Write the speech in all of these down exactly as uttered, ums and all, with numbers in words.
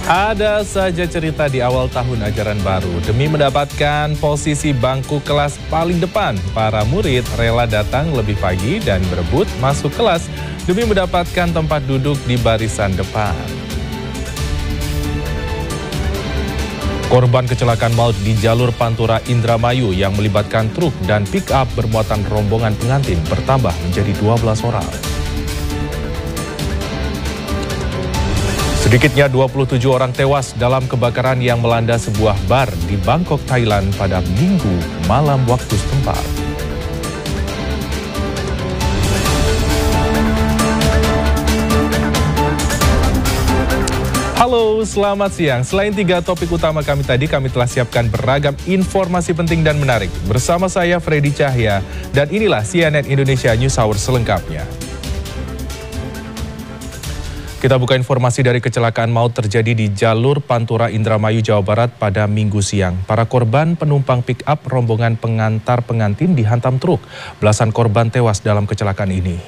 Ada saja cerita di awal tahun ajaran baru. Demi mendapatkan posisi bangku kelas paling depan, para murid rela datang lebih pagi dan berebut masuk kelas demi mendapatkan tempat duduk di barisan depan. Korban kecelakaan maut di jalur Pantura Indramayu yang melibatkan truk dan pick-up bermuatan rombongan pengantin bertambah menjadi dua belas orang. Sedikitnya dua puluh tujuh orang tewas dalam kebakaran yang melanda sebuah bar di Bangkok, Thailand pada Minggu malam waktu setempat. Halo, selamat siang. Selain tiga topik utama kami tadi, kami telah siapkan beragam informasi penting dan menarik. Bersama saya, Freddy Cahya, dan inilah C N N Indonesia News Hour selengkapnya. Kita buka informasi dari kecelakaan maut terjadi di jalur Pantura Indramayu, Jawa Barat pada Minggu siang. Para korban penumpang pick-up rombongan pengantar pengantin dihantam truk. Belasan korban tewas dalam kecelakaan ini.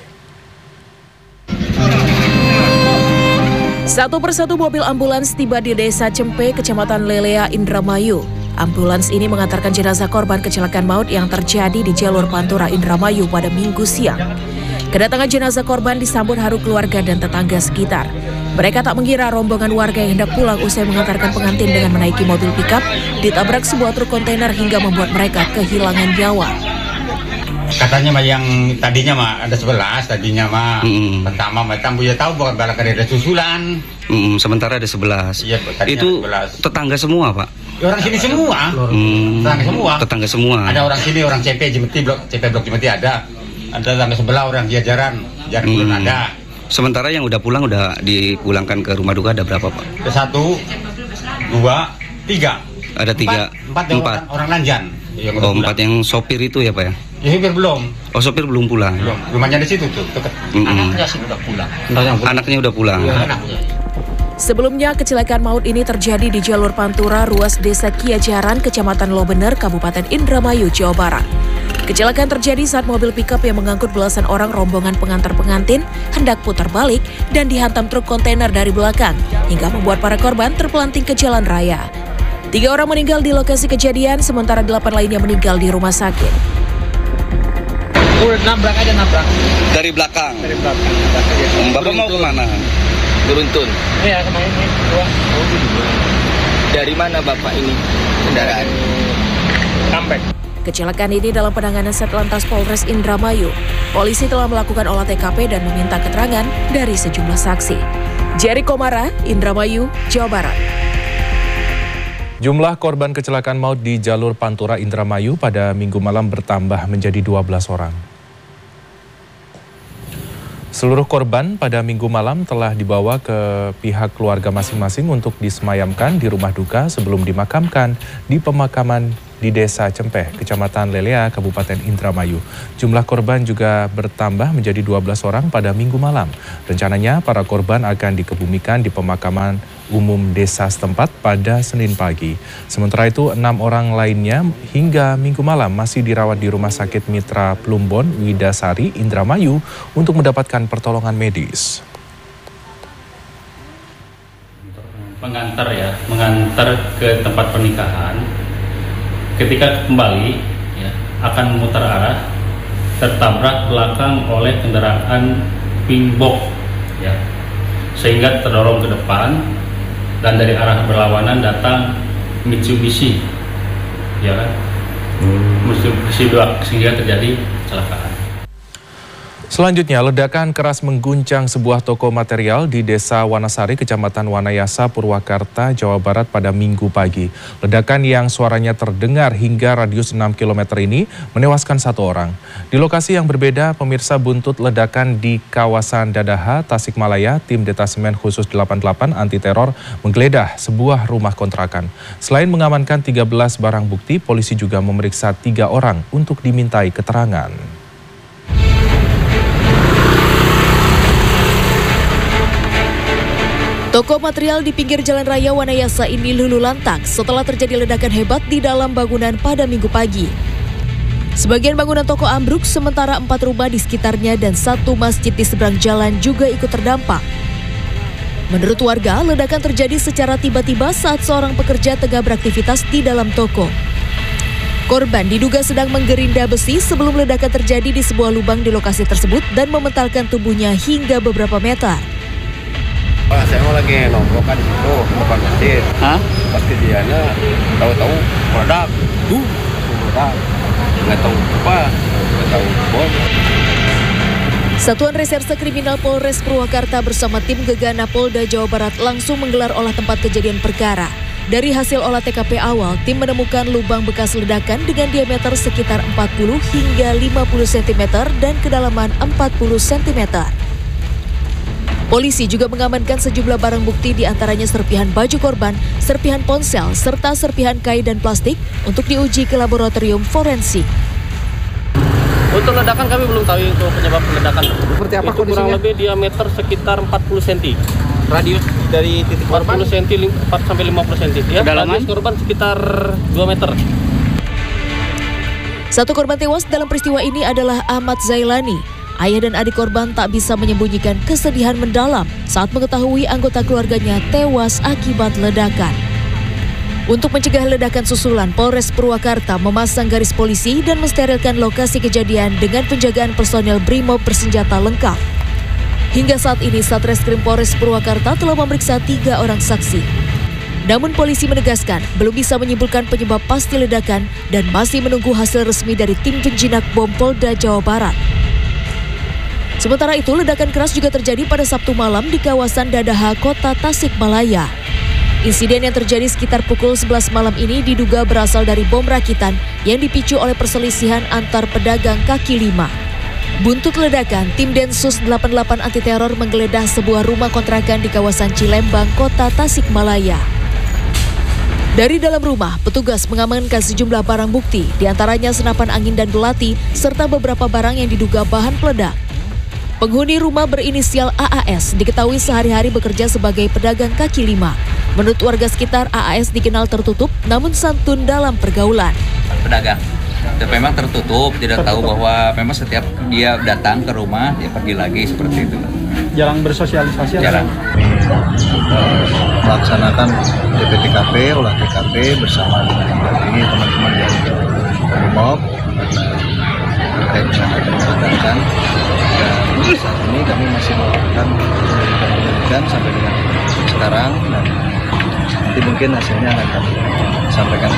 Satu persatu mobil ambulans tiba di Desa Cempe, Kecamatan Lelea, Indramayu. Ambulans ini mengantarkan jenazah korban kecelakaan maut yang terjadi di jalur Pantura Indramayu pada Minggu siang. Kedatangan jenazah korban disambut haru keluarga dan tetangga sekitar. Mereka tak mengira rombongan warga yang hendak pulang usai mengantarkan pengantin dengan menaiki mobil pickup ditabrak sebuah truk kontainer hingga membuat mereka kehilangan nyawa. Katanya mah yang tadinya mah ada sebelas, tadinya mah mm. pertama mah tambu ya tahu bahwa barangkali ada susulan. Mm, sementara ada sebelas. Iya, itu sebelas. Tetangga semua, Pak. Ya, orang sini semua. Mm, tetangga semua. Tetangga semua. Ada orang sini, orang C P Jemeti blok C P blok Jemeti ada. Ada tetangga sebelah orang dia jaran, jaran belum mm. ada. Sementara yang udah pulang udah dipulangkan ke rumah duka ada berapa, Pak? Ada satu, dua, tiga. Ada tiga. Empat, empat, empat. Orang, orang Lanjan. Yang oh, empat yang sopir itu ya, Pak ya? Ya, sopir belum. Oh, sopir belum pulang. Belum. Rumahnya di situ tuh, dekat. Mm -mm. Anaknya sih udah pulang. Anaknya udah pulang. Ya, anaknya. Sebelumnya, kecelakaan maut ini terjadi di jalur Pantura, ruas Desa Kiajaran, Kecamatan Lobener, Kabupaten Indramayu, Jawa Barat. Kecelakaan terjadi saat mobil pickup yang mengangkut belasan orang rombongan pengantar pengantin hendak putar balik dan dihantam truk kontainer dari belakang, hingga membuat para korban terpelanting ke jalan raya. Tiga orang meninggal di lokasi kejadian, sementara delapan lainnya meninggal di rumah sakit. Udah nabrak aja nabrak. Dari belakang? Dari belakang. Bapak mau kemana? Beruntun. Iya, kemana ini? Dari mana Bapak ini kendaraan? Kampek. Kecelakaan ini dalam penanganan Satlantas Polres Indramayu. Polisi telah melakukan olah T K P dan meminta keterangan dari sejumlah saksi. Jerry Komara, Indramayu, Jawa Barat. Jumlah korban kecelakaan maut di jalur Pantura Indramayu pada Minggu malam bertambah menjadi dua belas orang. Seluruh korban pada Minggu malam telah dibawa ke pihak keluarga masing-masing untuk disemayamkan di rumah duka sebelum dimakamkan di pemakaman di Desa Cempeh, Kecamatan Lelea, Kabupaten Indramayu. Jumlah korban juga bertambah menjadi dua belas orang pada Minggu malam. Rencananya para korban akan dikebumikan di pemakaman umum desa setempat pada Senin pagi. Sementara itu, enam orang lainnya hingga Minggu malam masih dirawat di Rumah Sakit Mitra Plumbon, Widasari, Indramayu untuk mendapatkan pertolongan medis. Mengantar ya, mengantar ke tempat pernikahan. Ketika kembali ya, akan memutar arah, tertabrak belakang oleh kendaraan pingbok ya, sehingga terdorong ke depan dan dari arah berlawanan datang Mitsubishi ya kan, Mitsubishi dua sehingga terjadi kecelakaan. Selanjutnya, ledakan keras mengguncang sebuah toko material di Desa Wanasari, Kecamatan Wanayasa, Purwakarta, Jawa Barat pada Minggu pagi. Ledakan yang suaranya terdengar hingga radius enam kilometer ini menewaskan satu orang. Di lokasi yang berbeda, pemirsa, buntut ledakan di kawasan Dadaha, Tasikmalaya, tim Detasemen Khusus delapan puluh delapan Anti Teror menggeledah sebuah rumah kontrakan. Selain mengamankan tiga belas barang bukti, polisi juga memeriksa tiga orang untuk dimintai keterangan. Toko material di pinggir Jalan Raya Wanayasa ini luluh lantak setelah terjadi ledakan hebat di dalam bangunan pada Minggu pagi. Sebagian bangunan toko ambruk, sementara empat rumah di sekitarnya dan satu masjid di seberang jalan juga ikut terdampak. Menurut warga, ledakan terjadi secara tiba-tiba saat seorang pekerja tengah beraktivitas di dalam toko. Korban diduga sedang menggerinda besi sebelum ledakan terjadi di sebuah lubang di lokasi tersebut dan mementalkan tubuhnya hingga beberapa meter. Pak, saya mau lagi nongkrong kan di situ, depan masjid. Hah? Pasti dia tahu-tahu meledak, tuh meledak, nggak tahu apa, nggak tahu bom. Satuan Reserse Kriminal Polres Purwakarta bersama tim Gegana Polda Jawa Barat langsung menggelar olah tempat kejadian perkara. Dari hasil olah T K P awal, tim menemukan lubang bekas ledakan dengan diameter sekitar empat puluh hingga lima puluh sentimeter dan kedalaman empat puluh sentimeter. Polisi juga mengamankan sejumlah barang bukti di antaranya serpihan baju korban, serpihan ponsel, serta serpihan kain dan plastik untuk diuji ke laboratorium forensik. Untuk ledakan kami belum tahu itu penyebab ledakan. Seperti apa itu kondisinya? Kurang lebih diameter sekitar empat puluh sentimeter. Radius dari titik empat korban? puluh sentimeter, empat sampai lima puluh sentimeter. Ya, Kedalaman? radius korban sekitar dua meter. Satu korban tewas dalam peristiwa ini adalah Ahmad Zailani. Ayah dan adik korban tak bisa menyembunyikan kesedihan mendalam saat mengetahui anggota keluarganya tewas akibat ledakan. Untuk mencegah ledakan susulan, Polres Purwakarta memasang garis polisi dan mensterilkan lokasi kejadian dengan penjagaan personel BRIMOB bersenjata lengkap. Hingga saat ini, Satreskrim Polres Purwakarta telah memeriksa tiga orang saksi. Namun polisi menegaskan belum bisa menyimpulkan penyebab pasti ledakan dan masih menunggu hasil resmi dari tim penjinak bom Polda Jawa Barat. Sementara itu, ledakan keras juga terjadi pada Sabtu malam di kawasan Dadaha, Kota Tasikmalaya. Insiden yang terjadi sekitar pukul sebelas malam ini diduga berasal dari bom rakitan yang dipicu oleh perselisihan antar pedagang kaki lima. Buntut ledakan, tim Densus delapan puluh delapan Anti Teror menggeledah sebuah rumah kontrakan di kawasan Cilembang, Kota Tasikmalaya. Dari dalam rumah, petugas mengamankan sejumlah barang bukti, diantaranya senapan angin dan belati, serta beberapa barang yang diduga bahan peledak. Penghuni rumah berinisial A A S diketahui sehari-hari bekerja sebagai pedagang kaki lima. Menurut warga sekitar, A A S dikenal tertutup namun santun dalam pergaulan. Pedagang. Dan memang tertutup, tidak tahu bahwa memang setiap dia datang ke rumah, dia pergi lagi seperti itu. Jarang bersosialisasi. Jarang. Melaksanakan D P T K P, olah T K P bersama dengan ini teman-teman yang BRIMOB terkait dengan adanya ledakan. Dan saat ini kami masih melakukan penyelidikan sampai dengan sekarang dan nanti mungkin hasilnya akan kami sampaikan.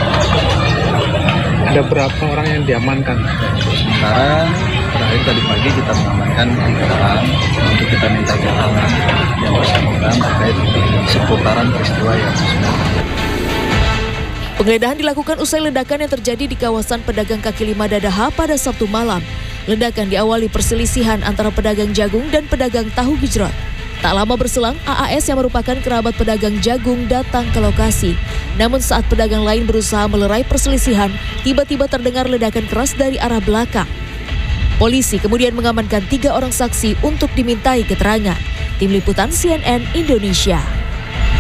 Ada berapa orang yang diamankan? Sementara terakhir tadi pagi kita mengamankan tiga orang untuk kita minta keterangan yang bersangkutan terkait seputaran peristiwa yang sudah terjadi. Penggeledahan dilakukan usai ledakan yang terjadi di kawasan pedagang kaki lima Dadaha pada Sabtu malam. Ledakan diawali perselisihan antara pedagang jagung dan pedagang tahu gejrot. Tak lama berselang, A A S yang merupakan kerabat pedagang jagung datang ke lokasi. Namun saat pedagang lain berusaha melerai perselisihan, tiba-tiba terdengar ledakan keras dari arah belakang. Polisi kemudian mengamankan tiga orang saksi untuk dimintai keterangan. Tim Liputan C N N Indonesia.